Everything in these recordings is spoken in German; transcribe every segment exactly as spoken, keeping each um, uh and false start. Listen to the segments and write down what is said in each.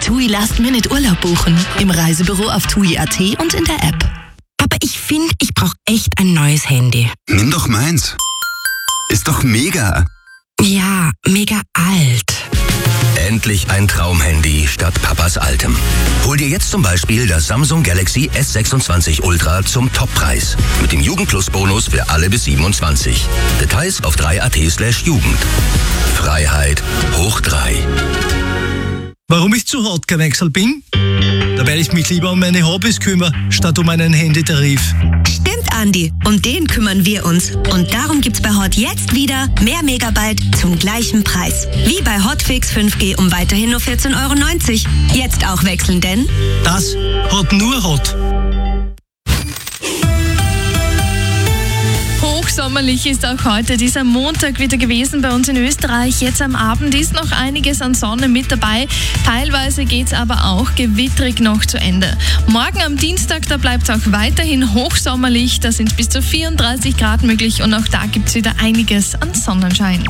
TUI Last Minute Urlaub buchen. Im Reisebüro auf tui punkt at und in der App. Aber ich finde, ich brauche echt ein neues Handy. Nimm doch meins. Ist doch mega. Ja, mega alt. Endlich ein Traumhandy statt Papas altem. Hol dir jetzt zum Beispiel das Samsung Galaxy S sechsundzwanzig Ultra zum Toppreis. Mit dem Jugendplus-Bonus für alle bis siebenundzwanzig. Details auf drei punkt at slash Jugend. Freiheit hoch drei. Warum ich zu hart gewechselt bin? Da werde ich mich lieber um meine Hobbys kümmern, statt um einen Handytarif. Stimmt, Andi. Um den kümmern wir uns. Und darum gibt's bei Hot jetzt wieder mehr Megabyte zum gleichen Preis. Wie bei Hotfix fünf G um weiterhin nur vierzehn Euro neunzig. Jetzt auch wechseln, denn Das hat nur Hot. Sommerlich ist auch heute dieser Montag wieder gewesen bei uns in Österreich. Jetzt am Abend ist noch einiges an Sonne mit dabei. Teilweise geht es aber auch gewittrig noch zu Ende. Morgen am Dienstag, da bleibt es auch weiterhin hochsommerlich. Da sind bis zu vierunddreißig Grad möglich und auch da gibt es wieder einiges an Sonnenschein.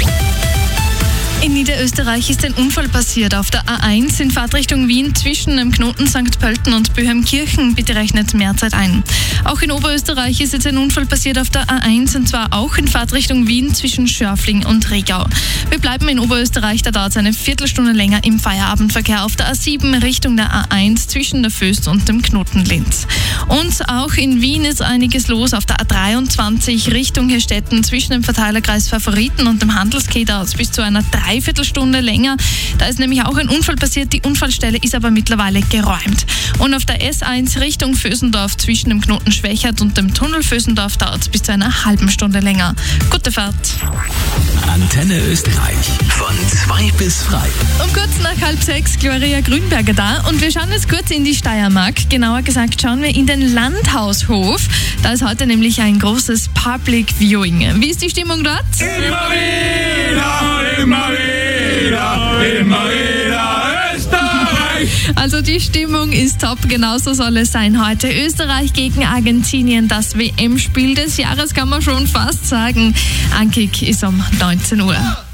In Niederösterreich ist ein Unfall passiert auf der A eins in Fahrtrichtung Wien zwischen dem Knoten Sankt Pölten und Böheimkirchen. Bitte rechnet mehr Zeit ein. Auch in Oberösterreich ist jetzt ein Unfall passiert auf der A eins und zwar auch in Fahrtrichtung Wien zwischen Schörfling und Regau. Wir bleiben in Oberösterreich, da dauert es eine Viertelstunde länger im Feierabendverkehr auf der A sieben Richtung der A eins zwischen der Föst und dem Knoten Linz. Und auch in Wien ist einiges los auf der A dreiundzwanzig Richtung Herstetten zwischen dem Verteilerkreis Favoriten und dem Handelsquai dauert es bis zu einer Dreiviertelstunde länger. Da ist nämlich auch ein Unfall passiert. Die Unfallstelle ist aber mittlerweile geräumt. Und auf der S eins Richtung Vösendorf zwischen dem Knoten Schwächert und dem Tunnel Vösendorf dauert es bis zu einer halben Stunde länger. Gute Fahrt. Antenne Österreich. Von zwei bis frei. Um kurz nach halb sechs Gloria Grünberger da und wir schauen jetzt kurz in die Steiermark. Genauer gesagt schauen wir in den Landhaushof. Da ist heute nämlich ein großes Public Viewing. Wie ist die Stimmung dort? Immer wieder, immer wieder, immer wieder Österreich! Also die Stimmung ist top, genauso soll es sein heute. Österreich gegen Argentinien, das W M-Spiel des Jahres kann man schon fast sagen. Ankick ist um neunzehn Uhr.